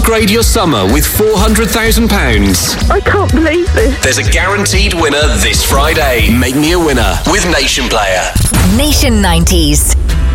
Upgrade your summer with £400,000. I can't believe this. There's a guaranteed winner this Friday. Make me a winner with Nation Player. Nation 90s.